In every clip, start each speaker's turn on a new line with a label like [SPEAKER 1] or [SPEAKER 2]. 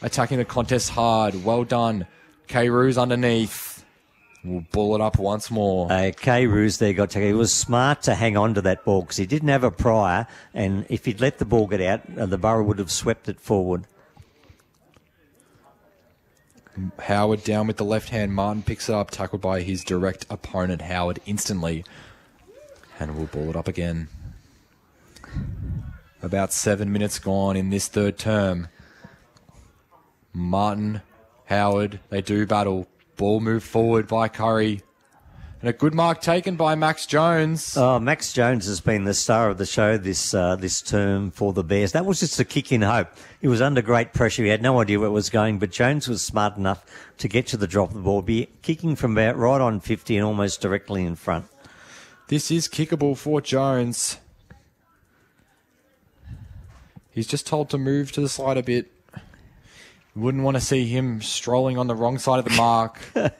[SPEAKER 1] attacking the contest hard. Well done. K. Roos underneath. We'll ball it up once more.
[SPEAKER 2] K. Roos there got taken. He was smart to hang on to that ball because he didn't have a prior, and if he'd let the ball get out, the Borough would have swept it forward.
[SPEAKER 1] Howard down with the left hand. Martin picks it up, tackled by his direct opponent, Howard, instantly. And we'll ball it up again. About 7 minutes gone in this third term. Martin, Howard, they do battle. Ball moved forward by Curry. And a good mark taken by Max Jones.
[SPEAKER 2] Oh, Max Jones has been the star of the show this term for the Bears. That was just a kick in hope. He was under great pressure. He had no idea where it was going, but Jones was smart enough to get to the drop of the ball, be kicking from about right on 50 and almost directly in front.
[SPEAKER 1] This is kickable for Jones. He's just told to move to the side a bit. Wouldn't want to see him strolling on the wrong side of the mark.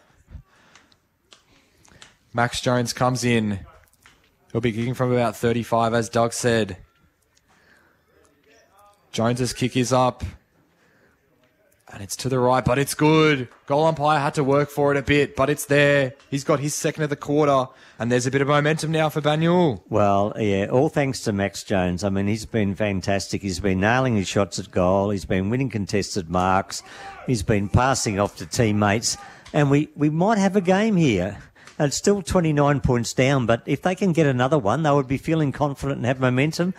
[SPEAKER 1] Max Jones comes in. He'll be kicking from about 35, as Doug said. Jones's kick is up. And it's to the right, but it's good. Goal umpire had to work for it a bit, but it's there. He's got his second of the quarter, and there's a bit of momentum now for Banyule.
[SPEAKER 2] Well, yeah, all thanks to Max Jones. I mean, he's been fantastic. He's been nailing his shots at goal. He's been winning contested marks. He's been passing off to teammates. And we might have a game here. It's still 29 points down, but if they can get another one, they would be feeling confident and have momentum.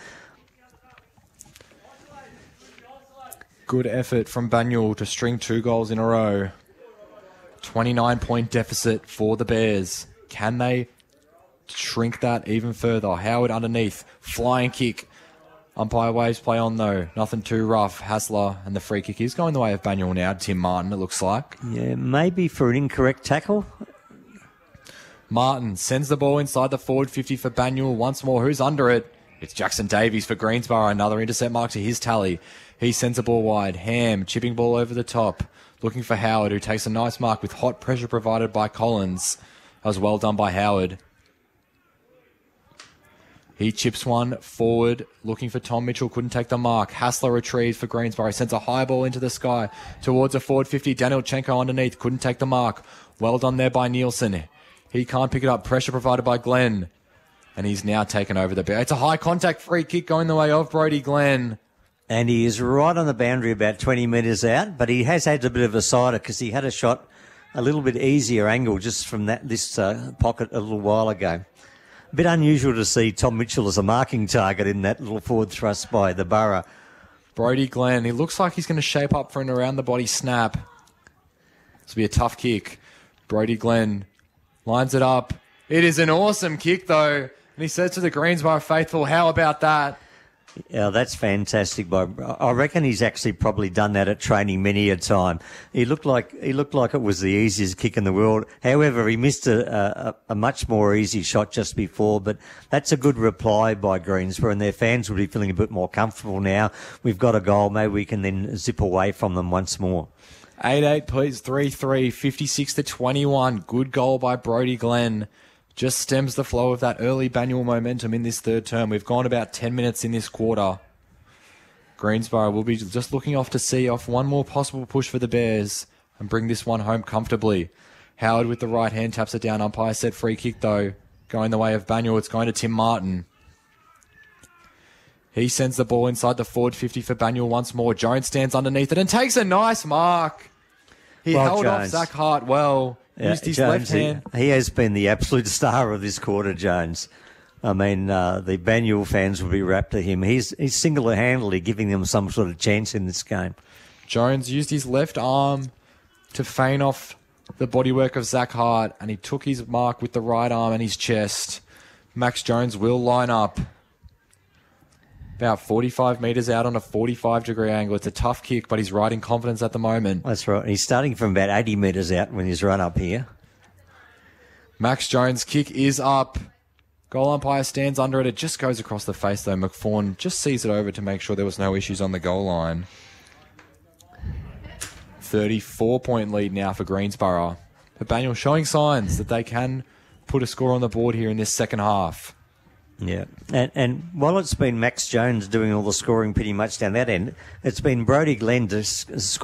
[SPEAKER 1] Good effort from Banyule to string 2 goals in a row. 29-point deficit for the Bears. Can they shrink that even further? Howard underneath. Flying kick. Umpire waves play on, though. Nothing too rough. Hassler, and the free kick is going the way of Banyule now. Tim Martin, it looks like.
[SPEAKER 2] Yeah, maybe for an incorrect tackle.
[SPEAKER 1] Martin sends the ball inside the forward 50 for Banyule once more. Who's under it? It's Jackson Davies for Greensboro. Another intercept mark to his tally. He sends the ball wide. Ham, chipping ball over the top. Looking for Howard, who takes a nice mark with hot pressure provided by Collins. That was well done by Howard. He chips one forward, looking for Tom Mitchell. Couldn't take the mark. Hassler retrieves for Greensboro. Sends a high ball into the sky towards a forward 50. Danielchenko underneath. Couldn't take the mark. Well done there by Nielsen. He can't pick it up. Pressure provided by Glenn. And he's now taken over the bear. It's a high contact free kick going the way of Brody Glenn.
[SPEAKER 2] And he is right on the boundary about 20 metres out, but he has had a bit of a cider because he had a shot a little bit easier angle just from this pocket a little while ago. A bit unusual to see Tom Mitchell as a marking target in that little forward thrust by the Borough.
[SPEAKER 1] Brody Glenn, he looks like he's going to shape up for an around-the-body snap. This will be a tough kick. Brody Glenn lines it up. It is an awesome kick, though. And he says to the Greensboro faithful, how about that?
[SPEAKER 2] Yeah, that's fantastic, Bob. I reckon he's actually probably done that at training many a time. He looked like it was the easiest kick in the world. However, he missed a much more easy shot just before, but that's a good reply by Greensboro, and their fans will be feeling a bit more comfortable now. We've got a goal. Maybe we can then zip away from them once more.
[SPEAKER 1] 8-8, please. 3-3, 56-21. Good goal by Brody Glenn. Just stems the flow of that early Banyule momentum in this third term. We've gone about 10 minutes in this quarter. Greensboro will be just looking off to see off one more possible push for the Bears and bring this one home comfortably. Howard with the right hand taps it down. Umpire said free kick, though. Going the way of Banyule. It's going to Tim Martin. He sends the ball inside the forward 50 for Banyule once more. Jones stands underneath it and takes a nice mark. He held off Zach Hart well. Used his left hand.
[SPEAKER 2] He has been the absolute star of this quarter, Jones. I mean, the Banyule fans will be wrapped to him. He's single-handedly giving them some sort of chance in this game.
[SPEAKER 1] Jones used his left arm to feign off the bodywork of Zach Hart, and he took his mark with the right arm and his chest. Max Jones will line up about 45 metres out on a 45-degree angle. It's a tough kick, but he's riding confidence at the moment.
[SPEAKER 2] That's right. He's starting from about 80 metres out when he's run up here.
[SPEAKER 1] Max Jones' kick is up. Goal umpire stands under it. It just goes across the face, though. McFawn just sees it over to make sure there was no issues on the goal line. 34-point lead now for Greensboro. But Banyule showing signs that they can put a score on the board here in this second half.
[SPEAKER 2] Yeah, and while it's been Max Jones doing all the scoring pretty much down that end, it's been Brody Glenn to score